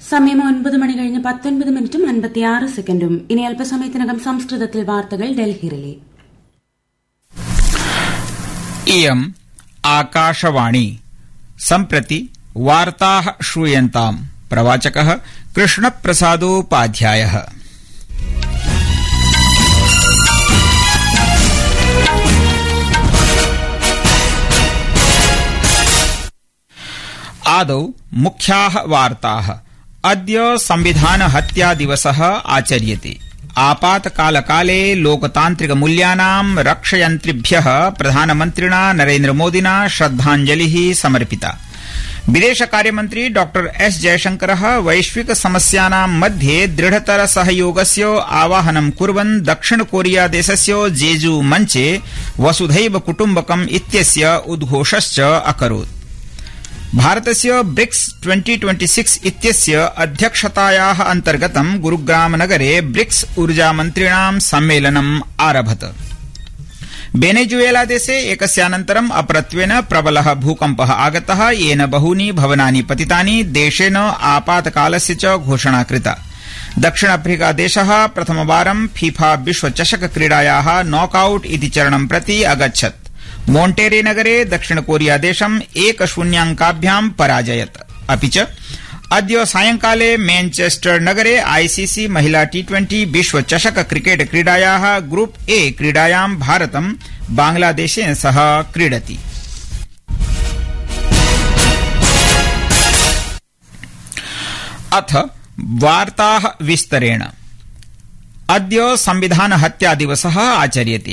സമയം 9 മണി കഴിഞ്ഞ് 19 മിനിറ്റും 56 സെക്കൻഡും. ഇനി അല്പസമയത്തിനകം സംസ്കൃതത്തിൽ വാർത്തകൾ ഡൽഹിയിലെ. इयम् आकाशवाणी सम्प्रति वार्ताः श्रूयन्ताम्. प्रवाचकः कृष्णप्रसादोपाध्यायः. आदौ मुख्याः वार्ताः. अद्य संविधान हत्या दिवसः आचर्यते. आपातकालकाले लोकतान्त्रिकमूल्यानां रक्षयन्त्रिभ्यः प्रधानमन्त्रिणा नरेन्द्रमोदिना श्रद्धाञ्जलिः समर्पिता. विदेशकार्यमन्त्री डॉ एस जयशंकरः वैश्विक समस्यानां मध्ये दृढतर सहयोगस्य आवाहनं कुर्वन् दक्षिणकोरियादेशस्य जेजू मञ्चे वसुधैव कुटुम्बकम् इत्यस्य उद्घोषश्च अकरोत्. भारतस्य ब्रिक्स 2026 इत्यस्य अध्यक्षतायाः अन्तर्गतं गुरुग्रामनगरे ब्रिक्स ऊर्जामन्त्रिणां सम्मेलनम् आरभत. वेनेजुएलादेशे एकस्यानन्तरम् अपरत्वेन प्रबलः भूकम्पः आगतः, येन बहूनि भवनानि पतितानि. देशेन आपातकालस्य च घोषणा कृता. दक्षिणाफ्रीकादेशः प्रथमवारं फीफा विश्वचषकक्रीडायाः नॉकआउट इति चरणं प्रति अगच्छत्. मोन्टेरे नगरे दक्षिणकोरियादेशम् 1-0 पराजयत. अपि च अद्य सायंकाले मैनचेस्टर नगरे आईसीसी महिला T20 विश्वचषक क्रिकेट क्रीडायाः ग्रुप ए क्रीडायां भारतं बांग्लादेशेन सह क्रीडति. अथ वार्ताः विस्तरेण. अद्य संविधान हत्या दिवसः आचर्यते.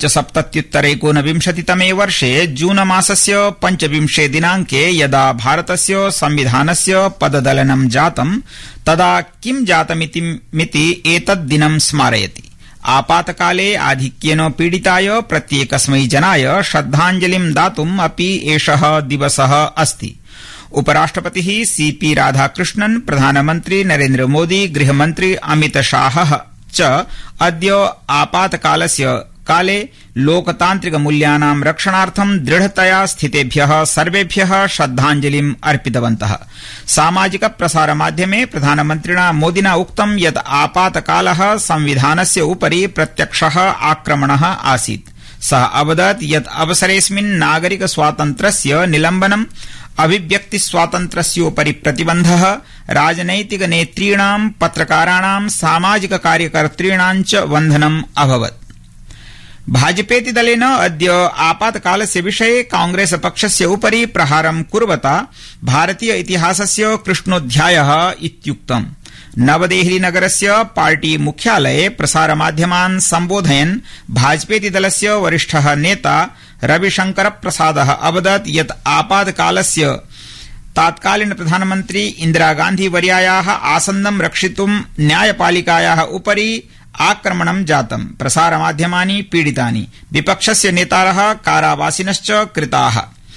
570-19 वर्षे जून मासस्य 25 दिनाङ्के यदा भारतस्य संविधानस्य पददलनं जातं तदा किं जातमिति एतद्दिनं स्मारयति. आपातकाले आधिक्येन पीडिताय प्रत्येकस्मै जनाय श्रद्धाञ्जलिं दातुम् अपि एषः दिवसः अस्ति. उपराष्ट्रपतिः सीपी राधाकृष्णन्, प्रधानमन्त्री नरेन्द्र मोदी, गृहमन्त्री अमित शाहः च अद्य आपातकालस्य काले लोकतान्त्रिकमूल्यानां रक्षणार्थं दृढतया स्थितेभ्यः सर्वेभ्यः श्रद्धाञ्जलिम् अर्पितवन्तः. सामाजिक प्रसारमाध्यमे प्रधानमन्त्रिणा मोदिना उक्तं यत् आपातकालः संविधानस्य उपरि प्रत्यक्षः आक्रमणः आसीत्. सः अवदत् यत् अवसरेऽस्मिन् नागरिक स्वातन्त्र्यस्य निलम्बनम्, अभिव्यक्तिस्वातन्त्र्यस्योपरि प्रतिबन्धः, राजनैतिक नेतॄणां, पत्रकाराणां, सामाजिक कार्यकर्तॄणां च बन्धनम् अभवत्. भाजपेति दलेन अद्य आपातकालस्य विषये कांग्रेस पक्षस्य उपरि प्रहारं कुर्वता भारतीय इतिहासस्य कृष्णोऽध्यायः इत्युक्तम्. नवदेहली नगरस्य पार्टी मुख्यालये प्रसारमाध्यमान् सम्बोधयन् भाजपेति दलस्य वरिष्ठः नेता रविशंकर प्रसादः अवदत् यत् आपातकालस्य तत्कालीन प्रधानमन्त्री इंदिरा गांधी वर्यायाः आसन्दं रक्षितुं न्यायपालिकायाः उपरि आक्रमणं जातम्. प्रसारमाध्यमानि पीडितानि, विपक्षस्य नेतारः कारावासिनश्च कृताः.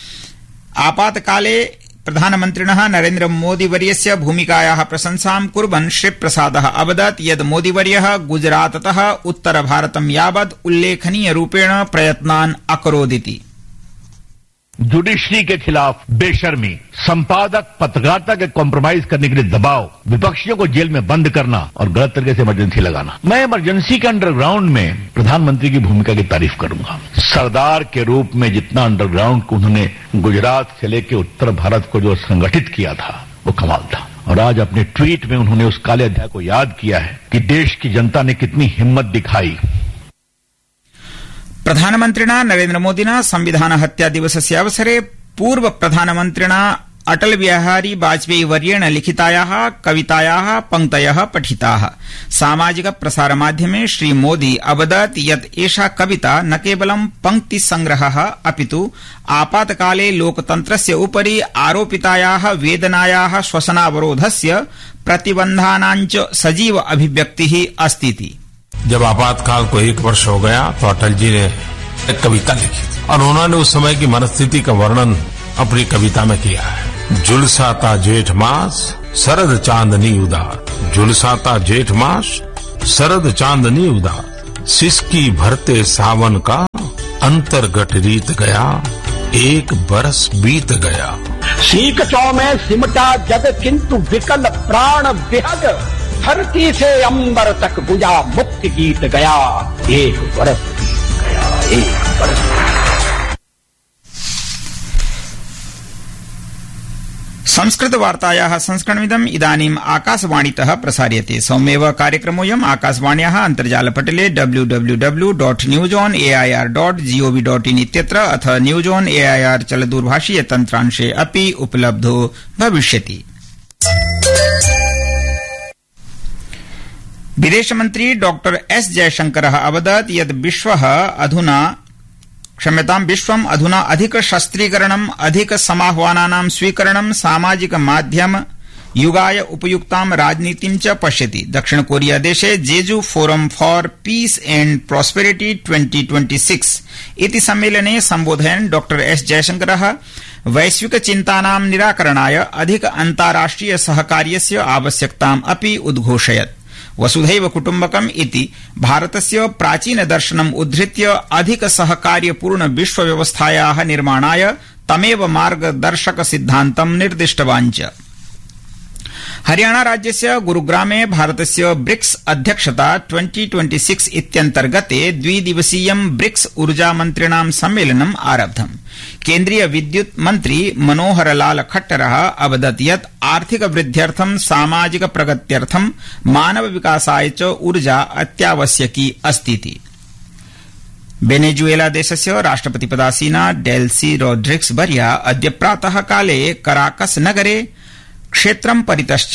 आपातकाले प्रधानमन्त्रिणः नरेन्द्र मोदीवर्यस्य भूमिकायाः प्रशंसां कुर्वन् श्रीप्रसादः अवदत् यत् मोदीवर्यः गुजराततः उत्तरभारतं यावत् उल्लेखनीयरूपेण प्रयत्नान् अकरोदिति. जुडिशरी के खिलाफ बेशर्मी, संपादक पत्रकारिता के कॉम्प्रोमाइज करने के लिए दबाव, विपक्षियों को जेल में बंद करना और गलत तरीके से इमरजेंसी लगाना. मैं इमरजेंसी के अंडरग्राउंड में प्रधानमंत्री की भूमिका की तारीफ करूंगा. सरदार के रूप में जितना अंडरग्राउंड को उन्होंने गुजरात से लेकर उत्तर भारत को जो संगठित किया था वो कमाल था. और आज अपने ट्वीट में उन्होंने उस काले अध्याय को याद किया है कि देश की जनता ने कितनी हिम्मत दिखाई. प्रधानमन्त्रिणा नरेन्द्र मोदिना संविधान हत्या दिवसस्य अवसरे पूर्व प्रधानमन्त्रिणा अटल बिहारी वाजपेयी वर्येण लिखितायाः कवितायाः पंक्तयः पठिताः. सामाजिक प्रसारमाध्यमे श्रीमोदी अवदत् यत् एषा कविता न केवलं पंक्तिसंग्रहः अपितु आपातकाले लोकतन्त्रस्य उपरि आरोपितायाः वेदनायाः श्वसनावरोधस्य प्रतिबन्धानां च सजीव अभिव्यक्तिः अस्तीति. जब आपातकाल को 1 वर्ष हो गया तो अटल जी ने एक कविता लिखी और उन्होंने उस समय की मनस्थिति का वर्णन अपनी कविता में किया है. झुलसाता जेठ मास शरद चांदनी उदार, झुलसाता जेठ मास शरद चांदनी उदार, सिसकी भरते सावन का अंतर्गत रीत गया, 1 बरस बीत गया. सीख चौ में सिमटा जग किंतु विकल प्राण विहग, धरती से अंबर तक बुझा मुक्ति गीत गया, एक बरस गया, एक बरस। संस्कृत वार्तायाः संस्करणमिदम् इदानीम् आकाशवाणीतः प्रसार्यते। सौम्येव कार्यक्रमोऽयम् आकाशवाण्याः अन्तर्जालपटले www.newsonair.gov.in इत्यत्र अथ न्यूज ऑन एआईआर चलदूरभाषीय तन्त्रांशे अपि उपलब्धो भविष्यति। विदेशमन्त्री डॉक्टर एस जयशंकरः अवदत् यत् विश्वम् अधुना अधिक शस्त्रीकरणम्, अधिक समाह्वानानां स्वीकरणं, सामाजिक माध्यम युगाय उपयुक्तां राजनीतिं च पश्यति। दक्षिण कोरिया देशे जेजू forum for piece and prosperity 2026 इति सम्मेलने सम्बोधयन् डॉक्टर एस जयशंकरः वैश्विक चिन्तानां निराकरणाय अधिक अन्ताराष्ट्रिय सहकार्यस्य आवश्यकताम् अपि उद्घोषयत्। वसुधैव कुटुम्बकम् इति भारतस्य प्राचीन दर्शनम् उद्धृत्य अधिक सहकार्यपूर्ण विश्वव्यवस्थायाः निर्माणाय तमेव मार्गदर्शक सिद्धान्तं निर्दिष्टवान् च। हरियाणा राज्यस्य गुरुग्रामे भारतस्य ब्रिक्स अध्यक्षता 2026 इत्यन्तर्गते द्विदिवसीयं ब्रिक्स ऊर्जामन्त्रिणां सम्मेलनम् आरब्धम्। केन्द्रीय विद्युत् मन्त्री मनोहरलाल खट्टरः अवदत् यत् आर्थिक वृद्ध्यर्थं, सामाजिक प्रगत्यर्थं, मानव विकासाय च ऊर्जा अत्यावश्यकी अस्तीति। वेनेजुएला देशस्य राष्ट्रपतिपदासीना डेल्सी रोड्रिग्स वर्या अद्य प्रातः काले कराकस नगरे क्षेत्रं परितश्च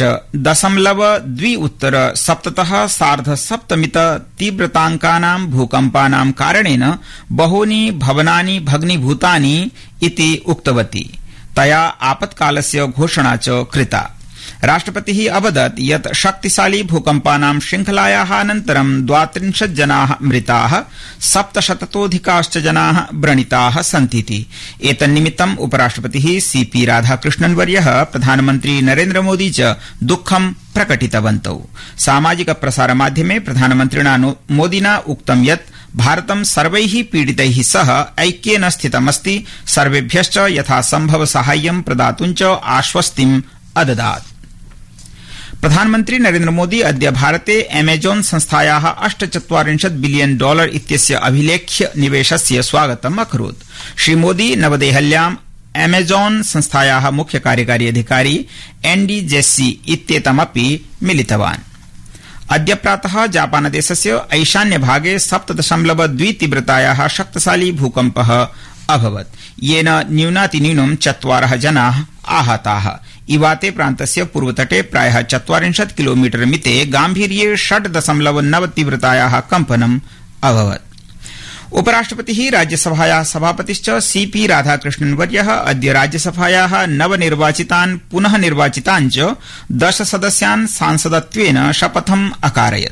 0.2 सार्धसप्तमित तीव्रताङ्कानां भूकम्पानां कारणेन बहूनि भवनानि भग्नीभूतानि इति उक्तवती। तया आपत्कालस्य घोषणा च कृता। राष्ट्रपतिः अवदत् यत् शक्तिशाली भूकम्पानां श्रृंखलायाः अनन्तरं 32 जनाः मृताः, 700तोऽधिकाश्च जनाः व्रणिताः सन्तीति। एतन्निमित्तम् उपराष्ट्रपतिः सीपी राधाकृष्णन् वर्यः, प्रधानमन्त्री नरेन्द्र मोदी च दुःखं प्रकटितवन्तौ। सामाजिक प्रसारमाध्यमे प्रधानमन्त्रिणा मोदिना उक्तं यत् भारतं सर्वैः पीडितैः सह ऐक्येन स्थितमस्ति, सर्वेभ्यश्च यथासम्भव साहाय्यं प्रदातुं च आश्वस्तिम् अददात्। प्रधानमन्त्री नरेन्द्र मोदी अद्य भारते अमेजॉन संस्थायाः $48 बिलियन इत्यस्य अभिलेख्य निवेशस्य स्वागतम् अकरोत्। श्रीमोदी नवदेहल्याम् अमेजॉन संस्थायाः मुख्य कार्यकारी अधिकारी एन्डी जेस्सी इत्येतमपि मिलितवान्। अद्य प्रातः जापानदेशस्य ईशान्यभागे 7.2 तीव्रतायाः शक्तिशाली भूकम्पः अभवत्, येन न्यूनातिन्यूनं 4 जनाः आहताः। इवाते प्रान्तस्य पूर्वतटे प्रायः 40 किलोमीटर मिते गाम्भीर्ये 6.9 तीव्रतायाः कम्पनम् अभवत्। उपराष्ट्रपतिः राज्यसभायाः सभापतिश्च सीपी राधाकृष्णन् वर्यः अद्य राज्यसभायाः नवनिर्वाचितान् पुनः निर्वाचितान् च 10 सदस्यान् सांसदत्वेन शपथम् अकारयत्।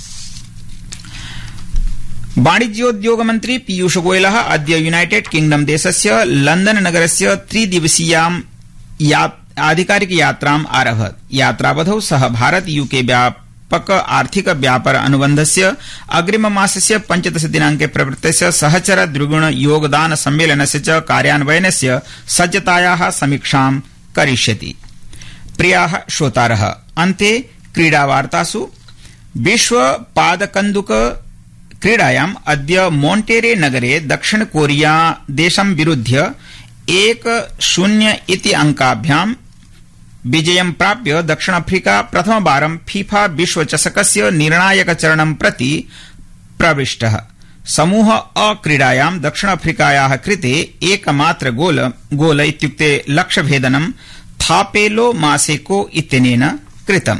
वाणिज्योद्योग मन्त्री पीयूष गोयलः अद्य यूनाइटेड किंगडम देशस्य लंदन नगरस्य 3 दिवसीयां आधिकारिक यात्राम् आरभत। यात्रावधौ सः भारत यूके व्यापक आर्थिक व्यापार अनुबन्धस्य अग्रिममासस्य 15 दिनाङ्के प्रवृत्तस्य सहचर द्विगुण योगदान सम्मेलनस्य च कार्यान्वयनस्य सज्जतायाः समीक्षां करिष्यति। प्रियाः श्रोतारः, अन्ते क्रीडावार्तासु विश्व पादकन्दुक क्रीडायाम् अद्य मोन्टेरे नगरे दक्षिण कोरिया देशं विरुध्य 1-0 इति अंकाभ्यां विजयं प्राप्य दक्षिण अफ्रीका प्रथमवारं फीफा विश्वचषकस्य निर्णायक चरणं प्रति प्रविष्टः। समूह अ क्रीडायां दक्षिण अफ्रीकायाः कृते एकमात्र गोल इत्युक्ते लक्ष्यभेदनं थापेलो मासेको इत्यनेन कृतम्।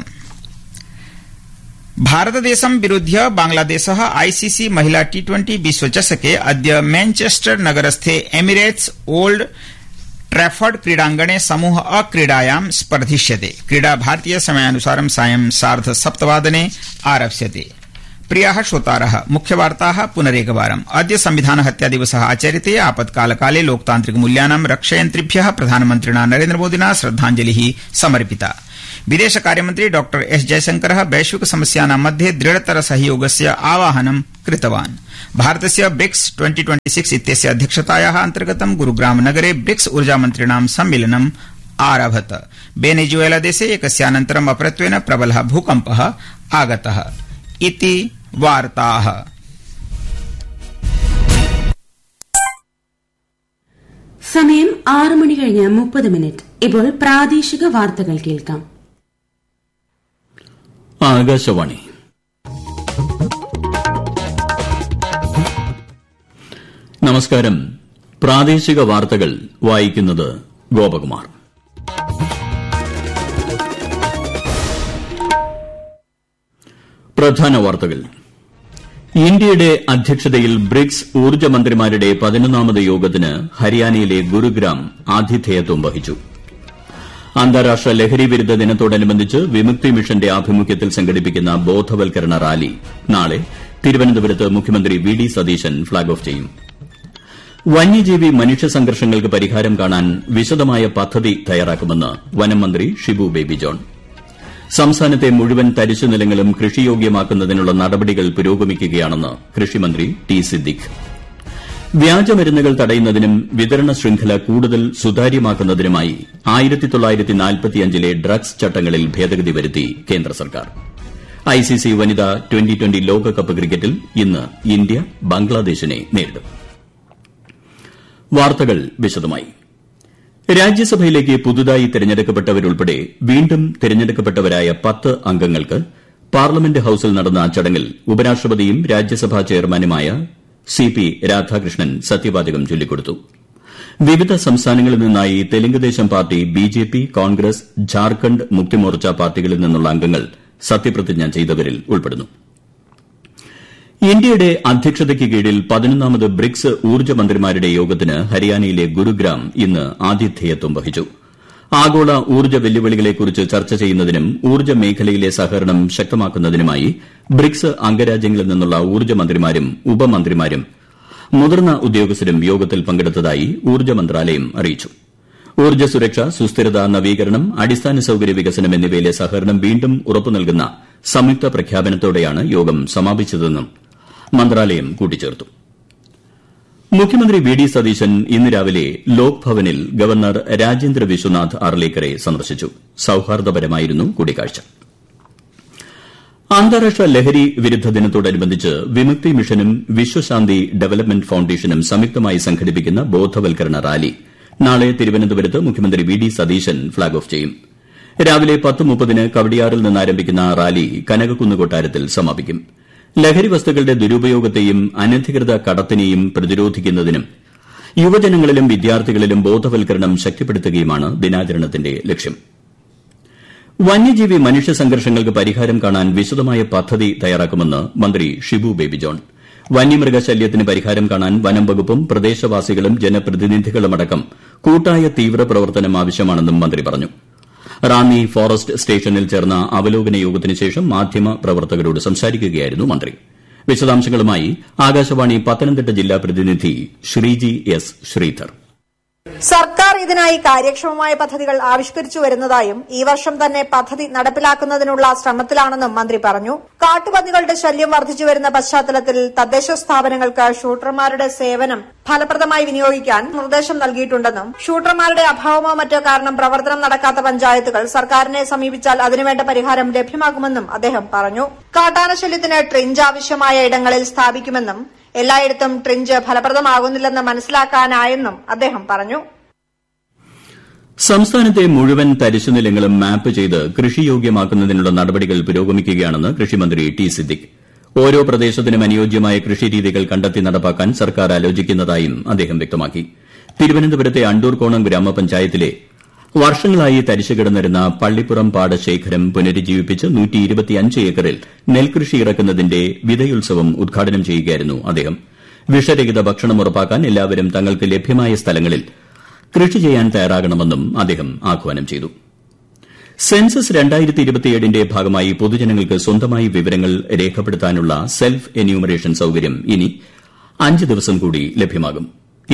भारतदेशं विरुध्य बांग्लादेशः आईसीसी महिला T20 विश्वचषके अद्य मैनचेस्टर नगरस्थे एमिरेट्स ओल्ड ट्रैफर्ड क्रीडाङ्गणे समूह अ क्रीडायां स्पर्धिष्यते। क्रीडा भारतीय समयानुसारं सायं 7:30 आरप्स्यते। प्रियाः श्रोतारः, मुख्यवार्ताः पुनरेकवारम्। अद्य संविधान हत्या दिवसः आचर्यते। आपत्कालकाले लोकतान्त्रिक मूल्यानां रक्षयन्त्रिभ्यः प्रधानमन्त्रिणा नरेन्द्र मोदिना श्रद्धाञ्जलिः समर्पिता। विदेश कार्यमन्त्री डॉक्टर एस जयशंकरः वैश्विक समस्यानां मध्ये दृढतर सहयोगस्य आवाहनं कृतवान्। भारतस्य ब्रिक्स 2026 इत्यस्य अध्यक्षतायाः अन्तर्गतं गुरुग्राम नगरे ब्रिक्स ऊर्जामन्त्रिणां सम्मेलनम् आरभत। वेनेजुएला देशे एकस्यानन्तरम् अप्रत्वेन प्रबलः भूकम्पः आगतः इति वार्ताः। സമയം 6:30 ഇപ്പോൾ പ്രാദേശിക വാർത്തകൾ കേൾക്കാം. ആകാശവാണി. നമസ്കാരം. പ്രാദേശിക വാർത്തകൾ വായിക്കുന്നത് ഗോപകുമാർ. പ്രധാന വാർത്തകൾ. ഇന്ത്യയുടെ അധ്യക്ഷതയിൽ ബ്രിക്സ് ഊർജ്ജ മന്ത്രിമാരുടെ 11ാമത് യോഗത്തിന് ഹരിയാനയിലെ ഗുരുഗ്രാം ആതിഥേയത്വം വഹിച്ചു. അന്താരാഷ്ട്ര ലഹരി വിരുദ്ധ ദിനത്തോടനുബന്ധിച്ച് വിമുക്തി മിഷന്റെ ആഭിമുഖ്യത്തിൽ സംഘടിപ്പിക്കുന്ന ബോധവൽക്കരണ റാലി നാളെ തിരുവനന്തപുരത്ത് മുഖ്യമന്ത്രി V D Satheesan flag off ചെയ്യും. വന്യജീവി മനുഷ്യ സംഘർഷങ്ങൾക്ക് പരിഹാരം കാണാൻ വിശദമായ പദ്ധതി തയ്യാറാക്കുമെന്ന് വനം മന്ത്രി ഷിബു ബേബി ജോൺ. സംസ്ഥാനത്തെ മുഴുവൻ തരിശുനിലങ്ങളും കൃഷിയോഗ്യമാക്കുന്നതിനുള്ള നടപടികൾ പുരോഗമിക്കുകയാണെന്ന് കൃഷിമന്ത്രി ടി സിദ്ദിഖ്. വ്യാജമരുന്നുകൾ തടയുന്നതിനും വിതരണ ശൃംഖല കൂടുതൽ സുതാര്യമാക്കുന്നതിനുമായി 1945 ഡ്രഗ്സ് ചട്ടങ്ങളിൽ ഭേദഗതി വരുത്തി കേന്ദ്ര സർക്കാർ. ഐസിസി വനിതാ ട്വന്റി ലോകകപ്പ് ക്രിക്കറ്റിൽ ഇന്ന് ഇന്ത്യ ബംഗ്ലാദേശിനെ നേരിടും. വാർത്തകൾ വിശദമായി. രാജ്യസഭയിലേക്ക് പുതുതായി തെരഞ്ഞെടുക്കപ്പെട്ടവരുൾപ്പെടെ വീണ്ടും തെരഞ്ഞെടുക്കപ്പെട്ടവരായ 10 അംഗങ്ങൾക്ക് പാർലമെന്റ് ഹൌസിൽ നടന്ന ചടങ്ങിൽ ഉപരാഷ്ട്രപതിയും രാജ്യസഭാ ചെയർമാനുമായ സി പി രാധാകൃഷ്ണൻ സത്യവാചകം ചൊല്ലിക്കൊടുത്തു. വിവിധ സംസ്ഥാനങ്ങളിൽ നിന്നായി തെലുങ്കുദേശം പാർട്ടി, ബിജെപി, കോൺഗ്രസ്, ഝാർഖണ്ഡ് മുക്തിമോർച്ച പാർട്ടികളിൽ നിന്നുള്ള അംഗങ്ങൾ സത്യപ്രതിജ്ഞ ചെയ്തവരിൽ ഉൾപ്പെടുന്നു. ഇന്ത്യയുടെ അധ്യക്ഷതയ്ക്ക് കീഴിൽ 11ാമത് ബ്രിക്സ് ഊർജ്ജ മന്ത്രിമാരുടെ യോഗത്തിന് ഹരിയാനയിലെ ഗുരുഗ്രാം ഇന്ന് ആതിഥേയത്വം വഹിച്ചു. ആഗോള ഊർജ്ജ വെല്ലുവിളികളെക്കുറിച്ച് ചർച്ച ചെയ്യുന്നതിനും ഊർജ്ജ മേഖലയിലെ സഹകരണം ശക്തമാക്കുന്നതിനുമായി ബ്രിക്സ് അംഗരാജ്യങ്ങളിൽ നിന്നുള്ള ഊർജ്ജ മന്ത്രിമാരും ഉപമന്ത്രിമാരും മുതിർന്ന ഉദ്യോഗസ്ഥരും യോഗത്തിൽ പങ്കെടുത്തതായി ഊർജ്ജ മന്ത്രാലയം അറിയിച്ചു. ഊർജ്ജ സുരക്ഷ, സുസ്ഥിരത, നവീകരണം, അടിസ്ഥാന സൌകര്യ വികസനം എന്നിവയിലെ സഹകരണം വീണ്ടും ഉറപ്പു നൽകുന്ന സംയുക്ത പ്രഖ്യാപനത്തോടെയാണ് യോഗം സമാപിച്ചതെന്നും മന്ത്രാലയം കൂട്ടിച്ചേർത്തു. മുഖ്യമന്ത്രി വി ഡി സതീശൻ ഇന്ന് രാവിലെ ലോക് ഭവനിൽ ഗവർണർ രാജേന്ദ്ര വിശ്വനാഥ് അർലേക്കറെ സന്ദർശിച്ചു. സൌഹാർദ്ദപരമായിരുന്നു കൂടിക്കാഴ്ച. അന്താരാഷ്ട്ര ലഹരി വിരുദ്ധ ദിനത്തോടനുബന്ധിച്ച് വിമുക്തി മിഷനും വിശ്വശാന്തി ഡെവലപ്മെന്റ് ഫൌണ്ടേഷനും സംയുക്തമായി സംഘടിപ്പിക്കുന്ന ബോധവൽക്കരണ റാലി നാളെ തിരുവനന്തപുരത്ത് മുഖ്യമന്ത്രി V D Satheesan flag off ചെയ്യും. രാവിലെ 10:30 കവടിയാറിൽ നിന്നാരംഭിക്കുന്ന റാലി കനകക്കുന്ന് കൊട്ടാരത്തിൽ സമാപിക്കും. ലഹരി വസ്തുക്കളുടെ ദുരുപയോഗത്തെയും അനധികൃത കടത്തിനെയും പ്രതിരോധിക്കുന്നതിനും യുവജനങ്ങളിലും വിദ്യാർത്ഥികളിലും ബോധവൽക്കരണം ശക്തിപ്പെടുത്തുകയുമാണ് ദിനാചരണത്തിന്റെ ലക്ഷ്യം. വന്യജീവി മനുഷ്യ സംഘർഷങ്ങൾക്ക് പരിഹാരം കാണാൻ വിശദമായ പദ്ധതി തയ്യാറാക്കുമെന്ന് മന്ത്രി ഷിബു ബേബി ജോൺ. വന്യമൃഗശല്യത്തിന് പരിഹാരം കാണാൻ വനം വകുപ്പും പ്രദേശവാസികളും ജനപ്രതിനിധികളുമടക്കം കൂട്ടായ തീവ്രപ്രവർത്തനം ആവശ്യമാണെന്നും മന്ത്രി പറഞ്ഞു. റാന്നി ഫോറസ്റ്റ് സ്റ്റേഷനിൽ ചേർന്ന അവലോകന യോഗത്തിന് ശേഷം മാധ്യമ പ്രവർത്തകരോട് സംസാരിക്കുകയായിരുന്നു മന്ത്രി. വിശദാംശങ്ങളുമായി ആകാശവാണി പത്തനംതിട്ട ജില്ലാ പ്രതിനിധി ശ്രീജി എസ് ശ്രീധർ. സർക്കാർ ഇതിനായി കാര്യക്ഷമമായ പദ്ധതികൾ ആവിഷ്കരിച്ചു വരുന്നതായും ഈ വർഷം തന്നെ പദ്ധതി നടപ്പിലാക്കുന്നതിനുള്ള ശ്രമത്തിലാണെന്നും മന്ത്രി പറഞ്ഞു. കാട്ടുപന്നികളുടെ ശല്യം വർദ്ധിച്ചുവരുന്ന പശ്ചാത്തലത്തിൽ തദ്ദേശ സ്ഥാപനങ്ങൾക്ക് ഷൂട്ടർമാരുടെ സേവനം ഫലപ്രദമായി വിനിയോഗിക്കാൻ നിർദ്ദേശം നൽകിയിട്ടുണ്ടെന്നും ഷൂട്ടർമാരുടെ അഭാവമോ മറ്റോ കാരണം പ്രവർത്തനം നടക്കാത്ത പഞ്ചായത്തുകൾ സർക്കാരിനെ സമീപിച്ചാൽ അതിനുവേണ്ട പരിഹാരം ലഭ്യമാകുമെന്നും അദ്ദേഹം പറഞ്ഞു. കാട്ടാനശല്യത്തിന് ട്രിഞ്ച് ആവശ്യമായ ഇടങ്ങളിൽ സ്ഥാപിക്കുമെന്നും എല്ലായിടത്തും ട്രിഞ്ച് ഫലപ്രദമാകുന്നില്ലെന്ന് മനസ്സിലാക്കാനായെന്നും അദ്ദേഹം പറഞ്ഞു. സംസ്ഥാനത്തെ മുഴുവൻ തരിശുനിലങ്ങളും മാപ്പ് ചെയ്ത് കൃഷിയോഗ്യമാക്കുന്നതിനുള്ള നടപടികൾ പുരോഗമിക്കുകയാണെന്ന് കൃഷിമന്ത്രി ടി സിദ്ദിഖ്. ഓരോ പ്രദേശത്തിനും അനുയോജ്യമായ കൃഷിരീതികൾ കണ്ടെത്തി നടപ്പാക്കാൻ സർക്കാർ ആലോചിക്കുന്നതായും അദ്ദേഹം വ്യക്തമാക്കി. തിരുവനന്തപുരത്തെ അണ്ടൂർക്കോണം ഗ്രാമപഞ്ചായത്തിലെ വർഷങ്ങളായി തരിശു കിടന്നിരുന്ന പള്ളിപ്പുറം പാടശേഖരം പുനരുജ്ജീവിപ്പിച്ച് 125 ഏക്കറിൽ നെൽകൃഷി ഇറക്കുന്നതിന്റെ വിതയുത്സവം ഉദ്ഘാടനം ചെയ്യുകയായിരുന്നു അദ്ദേഹം. വിഷരഹിത ഭക്ഷണം ഉറപ്പാക്കാൻ എല്ലാവരും തങ്ങൾക്ക് ലഭ്യമായ സ്ഥലങ്ങളിൽ കൃഷി ചെയ്യാൻ തയ്യാറാകണമെന്നും അദ്ദേഹം ആഹ്വാനം ചെയ്തു. സെൻസസ് 2027ന്റെ ഭാഗമായി പൊതുജനങ്ങൾക്ക് സ്വന്തമായി വിവരങ്ങൾ രേഖപ്പെടുത്താനുള്ള സെൽഫ് എന്യൂമറേഷൻ സൌകര്യം ഇനി 5 ദിവസം കൂടി ലഭ്യമാകും.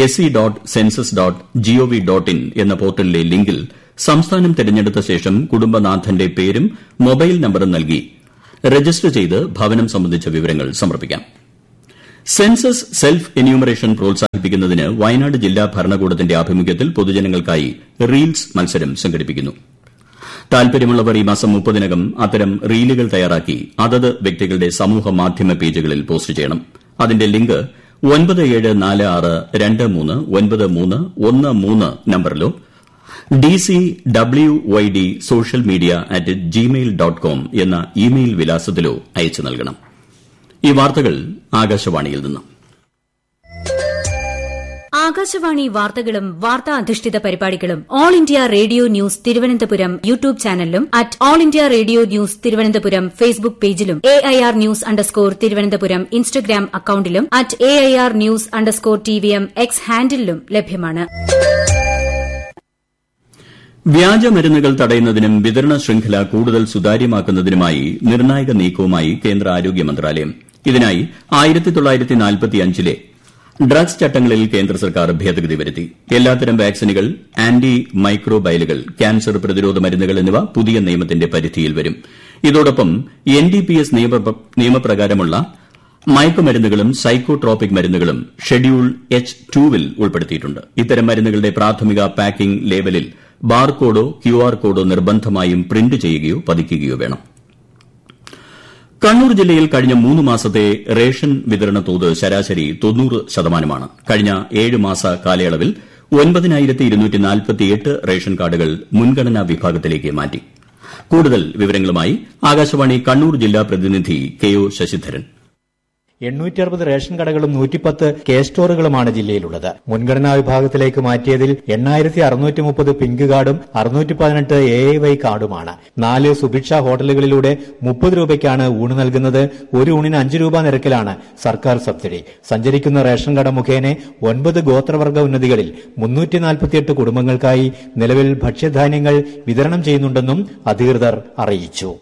se.census.gov.in എന്ന പോർട്ടലിലെ ലിങ്കിൽ സംസ്ഥാനം തെരഞ്ഞെടുത്ത ശേഷം കുടുംബനാഥന്റെ പേരും മൊബൈൽ നമ്പറും നൽകി രജിസ്റ്റർ ചെയ്ത് ഭവനം സംബന്ധിച്ച വിവരങ്ങൾ സമർപ്പിക്കാം. സെൻസസ് സെൽഫ് എന്യൂമറേഷൻ പ്രോത്സാഹിപ്പിക്കുന്നതിന് വയനാട് ജില്ലാ ഭരണകൂടത്തിന്റെ ആഭിമുഖ്യത്തിൽ പൊതുജനങ്ങൾക്കായി റീൽസ് മത്സരം സംഘടിപ്പിക്കുന്നു. താൽപര്യമുള്ളവർ ഈ മാസം 30-നകം അത്തരം റീലുകൾ തയ്യാറാക്കി അതത് വ്യക്തികളുടെ സമൂഹ മാധ്യമ പേജുകളിൽ പോസ്റ്റ് ചെയ്യണം. അതിന്റെ ലിങ്ക് 9774239313 നമ്പറിലോ dcwyd@gmail.com എന്ന ഇമെയിൽ വിലാസത്തിലോ അയച്ചു നൽകണം. ഈ വാർത്തകൾ ആകാശവാണിയിൽ നിന്ന്. ആകാശവാണി വാർത്തകളും വാർത്താ അധിഷ്ഠിത പരിപാടികളും all India radio news Thiruvananthapuram YouTube ചാനലിലും all India radio news Thiruvananthapuram Facebook പേജിലും AIR News _ ഇൻസ്റ്റഗ്രാം അക്കൌണ്ടിലും @AIR News _ എക്സ് ഹാൻഡിലും ലഭ്യമാണ്. വ്യാജമരുന്നുകൾ തടയുന്നതിനും വിതരണ ശൃംഖല കൂടുതൽ സുതാര്യമാക്കുന്നതിനുമായി നിർണായക നീക്കവുമായി കേന്ദ്ര ആരോഗ്യ മന്ത്രാലയം. ഇതിനായി 1945-ലെ ഡ്രഗ്സ് ചട്ടങ്ങളിൽ കേന്ദ്ര സർക്കാർ ഭേദഗതി വരുത്തി. എല്ലാത്തരം വാക്സിനുകൾ, ആന്റി മൈക്രോബയലുകൾ, ക്യാൻസർ പ്രതിരോധ മരുന്നുകൾ എന്നിവ പുതിയ നിയമത്തിന്റെ പരിധിയിൽ വരും. ഇതോടൊപ്പം NDPS നിയമപ്രകാരമുള്ള മയക്കുമരുന്നുകളും സൈക്കോട്രോപിക് മരുന്നുകളും ഷെഡ്യൂൾ H2-ൽ ഉൾപ്പെടുത്തിയിട്ടുണ്ട്. ഇത്തരം മരുന്നുകളുടെ പ്രാഥമിക പാക്കിംഗ് ലേബലിൽ ബാർകോഡോ QR കോഡോ നിർബന്ധമായും പ്രിന്റ് ചെയ്യുകയോ പതിക്കുകയോ വേണം. കണ്ണൂർ ജില്ലയിൽ കഴിഞ്ഞ 3 മാസത്തെ റേഷൻ വിതരണ തോത് ശരാശരി 90%. കഴിഞ്ഞ 7 മാസ കാലയളവിൽ 9248 റേഷൻ കാർഡുകൾ മുൻഗണനാ വിഭാഗത്തിലേക്ക് മാറ്റി. കൂടുതൽ വിവരങ്ങളുമായി ആകാശവാണി കണ്ണൂർ ജില്ലാ പ്രതിനിധി KO ശശിധരൻ. 860 റേഷൻ കടകളും 110 കെ സ്റ്റോറുകളുമാണ് ജില്ലയിലുള്ളത്. മുൻഗണനാ വിഭാഗത്തിലേക്ക് മാറ്റിയതിൽ 8630 പിങ്ക് കാർഡും 618 AIY കാർഡുമാണ്. 4 സുഭിക്ഷ ഹോട്ടലുകളിലൂടെ 30 രൂപയ്ക്കാണ് ഊണ് നൽകുന്നത്. ഒരു ഊണിന് 5 രൂപ നിരക്കിലാണ് സർക്കാർ സബ്സിഡി. സഞ്ചരിക്കുന്ന റേഷൻ കട മുഖേന 9 ഗോത്രവർഗ ഉന്നതികളിൽ 348 കുടുംബങ്ങൾക്കായി നിലവിൽ ഭക്ഷ്യധാന്യങ്ങൾ വിതരണം ചെയ്യുന്നുണ്ടെന്നും അധികൃതർ അറിയിച്ചു.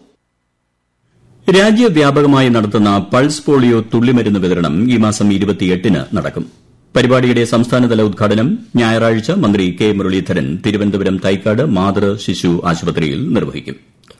രാജ്യവ്യാപകമായി നടത്തുന്ന പൾസ് പോളിയോ തുള്ളിമരുന്ന് വിതരണം ഈ മാസം 28-ന് നടക്കും. പരിപാടിയുടെ സംസ്ഥാനതല ഉദ്ഘാടനം ഞായറാഴ്ച മന്ത്രി കെ മുരളീധരൻ തിരുവനന്തപുരം തൈക്കാട് മാതൃ ശിശു ആശുപത്രിയിൽ നിർവഹിക്കും.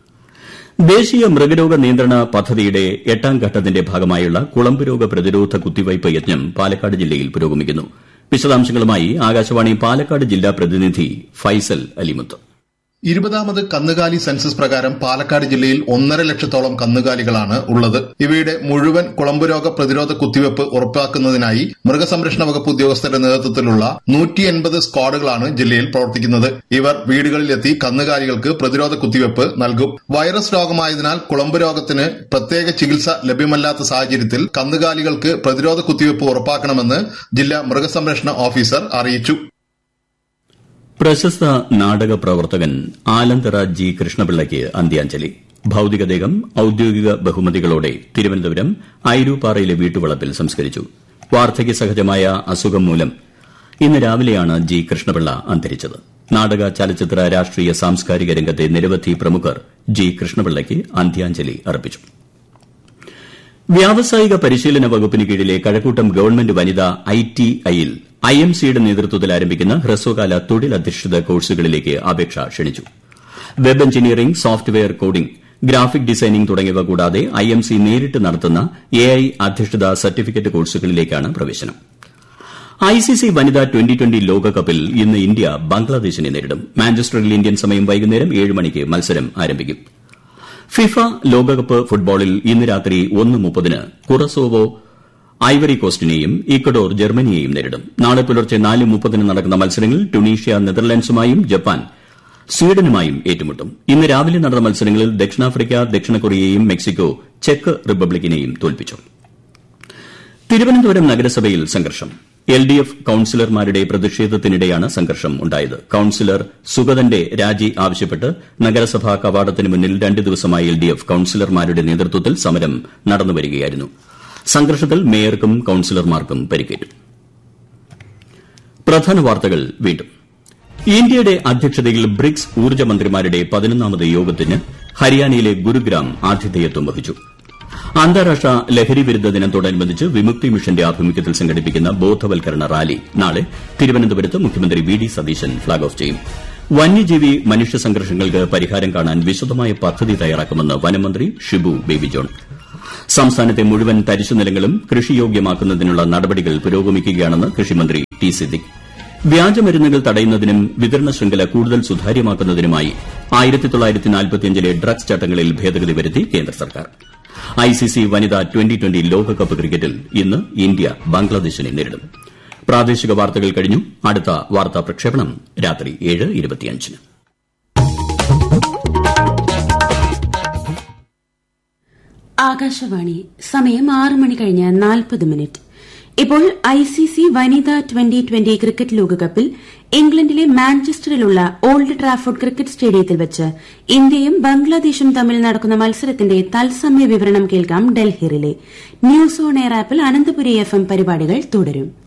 ദേശീയ മൃഗരോഗ നിയന്ത്രണ പദ്ധതിയുടെ 8ാം ഘട്ടത്തിന്റെ ഭാഗമായുള്ള കുളമ്പുരോഗ പ്രതിരോധ കുത്തിവയ്പ് യജ്ഞം പാലക്കാട് ജില്ലയിൽ പുരോഗമിക്കുന്നു. വിശദാംശങ്ങളുമായി ആകാശവാണി പാലക്കാട് ജില്ലാ പ്രതിനിധി ഫൈസൽ അലിമുത്ത്. 20ാമത് കന്നുകാലി സെൻസസ് പ്രകാരം പാലക്കാട് ജില്ലയിൽ 1.5 ലക്ഷത്തോളം കന്നുകാലികളാണ് ഉള്ളത്. ഇവയുടെ മുഴുവൻ കുളമ്പുരോഗ പ്രതിരോധ കുത്തിവയ്പ് ഉറപ്പാക്കുന്നതിനായി മൃഗസംരക്ഷണ വകുപ്പ് ഉദ്യോഗസ്ഥരുടെ നേതൃത്വത്തിലുള്ള 180 സ്ക്വാഡുകളാണ് ജില്ലയിൽ പ്രവർത്തിക്കുന്നത്. ഇവർ വീടുകളിലെത്തി കന്നുകാലികൾക്ക് പ്രതിരോധ കുത്തിവയ്പ് നൽകും. വൈറസ് രോഗമായതിനാൽ കുളമ്പുരോഗത്തിന് പ്രത്യേക ചികിത്സ ലഭ്യമല്ലാത്ത സാഹചര്യത്തിൽ കന്നുകാലികൾക്ക് പ്രതിരോധ കുത്തിവയ്പ് ഉറപ്പാക്കണമെന്ന് ജില്ലാ മൃഗസംരക്ഷണ ഓഫീസർ അറിയിച്ചു. പ്രശസ്ത നാടക പ്രവർത്തകൻ ആലന്തറ G. കൃഷ്ണപിള്ളയ്ക്ക് അന്ത്യാഞ്ജലി. ഭൌതികദേഹം ഔദ്യോഗിക ബഹുമതികളോടെ തിരുവനന്തപുരം ഐരൂപ്പാറയിലെ വീട്ടുവളപ്പിൽ സംസ്കരിച്ചു. വാർദ്ധക്യ സഹജമായ അസുഖം മൂലം ഇന്ന് രാവിലെയാണ് G. കൃഷ്ണപിള്ള അന്തരിച്ചത്. നാടക, ചലച്ചിത്ര, രാഷ്ട്രീയ, സാംസ്കാരിക രംഗത്തെ നിരവധി പ്രമുഖർ G. കൃഷ്ണപിള്ളയ്ക്ക് അന്ത്യാഞ്ജലി അർപ്പിച്ചു. വ്യാവസായിക പരിശീലന വകുപ്പിന് കീഴിലെ കഴക്കൂട്ടം ഗവൺമെന്റ് വനിതാ ITIയിൽ IMCയുടെ നേതൃത്വത്തിൽ ആരംഭിക്കുന്ന ഹ്രസ്വകാല തൊഴിലധിഷ്ഠിത കോഴ്സുകളിലേക്ക് അപേക്ഷ ക്ഷണിച്ചു. Web engineering, software coding, graphic designing തുടങ്ങിയവ കൂടാതെ IMC നേരിട്ട് നടത്തുന്ന AI അധിഷ്ഠിത സർട്ടിഫിക്കറ്റ് കോഴ്സുകളിലേക്കാണ് പ്രവേശനം. ICC വനിതാ 2020 ലോകകപ്പിൽ ഇന്ന് ഇന്ത്യ ബംഗ്ലാദേശിനെ നേരിടും. മാഞ്ചസ്റ്ററിൽ ഇന്ത്യൻ സമയം വൈകുന്നേരം 7 മണിക്ക് മത്സരം ആരംഭിക്കും. ഫിഫ ലോകകപ്പ് ഫുട്ബോളിൽ ഇന്ന് രാത്രി 1:30-ന് കുറസോവോ ഐവറി കോസ്റ്റിനെയും ഇക്വഡോർ ജർമ്മനിയെയും നേരിടും. നാളെ പുലർച്ചെ 4:30-ന് നടക്കുന്ന മത്സരങ്ങളിൽ ടുണീഷ്യ നെതർലൻഡ്സുമായും ജപ്പാൻ സ്വീഡനുമായും ഏറ്റുമുട്ടും. ഇന്ന് രാവിലെ നടന്ന മത്സരങ്ങളിൽ ദക്ഷിണാഫ്രിക്ക ദക്ഷിണ കൊറിയയെയും മെക്സിക്കോ ചെക്ക് റിപ്പബ്ലിക്കിനെയും തോൽപ്പിച്ചു. തിരുവനന്തപുരം നഗരസഭയിൽ സംഘർഷം. LDF കൌൺസിലർമാരുടെ പ്രതിഷേധത്തിനിടെയാണ് സംഘർഷം ഉണ്ടായത്. കൌൺസിലർ സുഗതന്റെ രാജി ആവശ്യപ്പെട്ട് നഗരസഭാ കവാടത്തിന് മുന്നിൽ 2 ദിവസമായി LDF കൌൺസിലർമാരുടെ നേതൃത്വത്തിൽ സമരം നടന്നുവരികയായിരുന്നു. സംഘർഷത്തിൽ മേയർക്കും കൌൺസിലർമാർക്കും പരിക്കേറ്റു. പ്രധാന വാർത്തകൾ വീണ്ടും. ഇന്ത്യയുടെ അധ്യക്ഷതയിൽ ബ്രിക്സ് ഊർജ്ജ മന്ത്രിമാരുടെ 11ാമത് യോഗത്തിന് ഹരിയാനയിലെ ഗുരുഗ്രാം ആതിഥേയത്വം വഹിച്ചു. അന്താരാഷ്ട്ര ലഹരി വിരുദ്ധ ദിനത്തോടനുബന്ധിച്ച് വിമുക്തി മിഷന്റെ ആഭിമുഖ്യത്തിൽ സംഘടിപ്പിക്കുന്ന ബോധവൽക്കരണ റാലി നാളെ തിരുവനന്തപുരത്ത് മുഖ്യമന്ത്രി V D Satheesan flag off ചെയ്യും. വന്യജീവി മനുഷ്യ സംഘർഷങ്ങൾക്ക് പരിഹാരം കാണാൻ വിശദമായ പദ്ധതി തയ്യാറാക്കുമെന്ന് വനമന്ത്രി ഷിബു ബേബി ജോൺ. സംസ്ഥാനത്തെ മുഴുവൻ തരിശുനിലങ്ങളും കൃഷിയോഗ്യമാക്കുന്നതിനുള്ള നടപടികൾ പുരോഗമിക്കുകയാണെന്ന് കൃഷിമന്ത്രി ടി സിദ്ദിഖ്. വ്യാജമരുന്നുകൾ തടയുന്നതിനും വിതരണ ശൃംഖല കൂടുതൽ സുതാര്യമാക്കുന്നതിനുമായി 1945ലെ ഡ്രഗ്സ് ചട്ടങ്ങളിൽ ഭേദഗതി വരുത്തി കേന്ദ്ര സർക്കാർ. ഐസിസി വനിതാ ട്വന്റി ലോകകപ്പ് ക്രിക്കറ്റിൽ ഇന്ന് ഇന്ത്യ ബംഗ്ലാദേശിനെ നേരിടും. പ്രാദേശിക വാർത്തകൾ കഴിഞ്ഞു. അടുത്ത വാർത്താ പ്രക്ഷേപണം രാത്രി 7:25. ആകാശവാണി. സമയം 6 മണി കഴിഞ്ഞ് 40 മിനിറ്റ്. ഇപ്പോൾ ഐസിസി വനിതാ ട്വന്റി ക്രിക്കറ്റ് ലോകകപ്പിൽ ഇംഗ്ലണ്ടിലെ മാഞ്ചസ്റ്ററിലുള്ള ഓൾഡ് ട്രാഫോർഡ് ക്രിക്കറ്റ് സ്റ്റേഡിയത്തിൽ വെച്ച് ഇന്ത്യയും ബംഗ്ലാദേശും തമ്മിൽ നടക്കുന്ന മത്സരത്തിന്റെ തത്സമയ വിവരണം കേൾക്കാം Delhi relay. News on air ആപ്പിൽ അനന്തപുരി FM പരിപാടികൾ തുടരും.